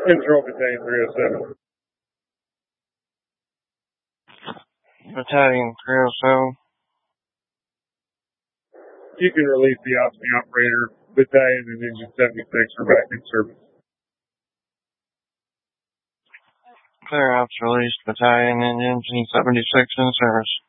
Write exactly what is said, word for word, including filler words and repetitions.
Control Battalion three oh seven. Battalion three oh seven. You can release the Ops operator. Battalion and Engine seventy-six are back in service. Clear Ops released. Battalion and Engine seventy-six in service.